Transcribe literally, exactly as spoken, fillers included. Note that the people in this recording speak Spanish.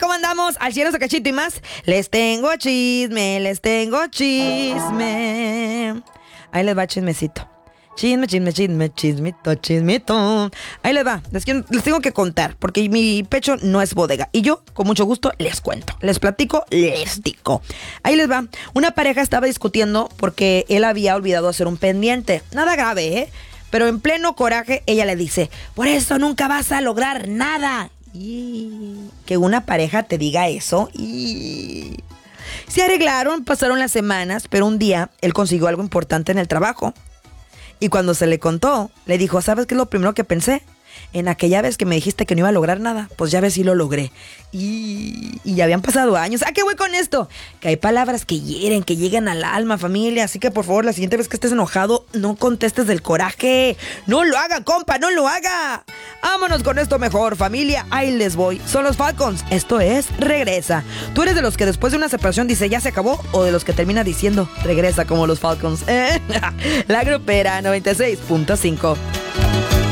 ¿cómo andamos? Al cielo, sacachito y más. Les tengo chisme, les tengo chisme. Ahí les va chismecito. Chisme, chisme, chisme, chismito, chismito. Ahí les va, les, quiero- les tengo que contar, porque mi pecho no es bodega. Y yo, con mucho gusto, les cuento. Les platico, les digo. Ahí les va. Una pareja estaba discutiendo porque él había olvidado hacer un pendiente. Nada grave, ¿eh? Pero en pleno coraje, ella le dice, por eso nunca vas a lograr nada. Y que una pareja te diga eso. Y se arreglaron, pasaron las semanas, pero un día él consiguió algo importante en el trabajo. Y cuando se le contó, le dijo, ¿sabes qué es lo primero que pensé? En aquella vez que me dijiste que no iba a lograr nada, pues ya ves si lo logré. Y, y ya habían pasado años. ¿A qué voy con esto? Que hay palabras que hieren, que llegan al alma, familia. Así que por favor, la siguiente vez que estés enojado, no contestes del coraje. No lo haga, compa, no lo haga. Vámonos con esto mejor, familia. Ahí les voy. Son los Falcons. Esto es Regresa. ¿Tú eres de los que después de una separación dice ya se acabó? ¿O de los que termina diciendo regresa como los Falcons? La grupera noventa y seis punto cinco.